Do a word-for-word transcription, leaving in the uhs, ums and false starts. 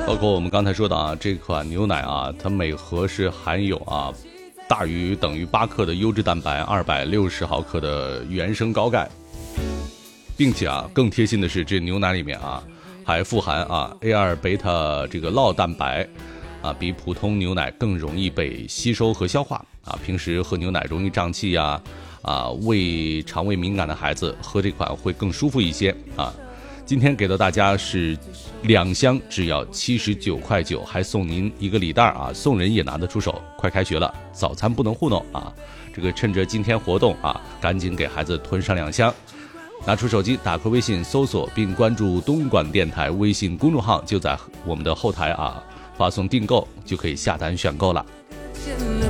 包括我们刚才说的啊，这款牛奶啊，它每盒是含有啊大于等于八克的优质蛋白，二百六十毫克的原生高钙，并且啊更贴心的是，这牛奶里面啊还富含啊 A 二 贝塔这个酪蛋白啊，比普通牛奶更容易被吸收和消化啊。平时喝牛奶容易胀气呀啊，胃肠胃敏感的孩子喝这款会更舒服一些啊。今天给到大家是两箱，只要七十九块九，还送您一个礼袋啊，送人也拿得出手。快开学了，早餐不能糊弄啊！这个趁着今天活动啊，赶紧给孩子囤上两箱。拿出手机，打开微信搜索并关注东莞电台微信公众号，就在我们的后台啊，发送订购就可以下单选购了。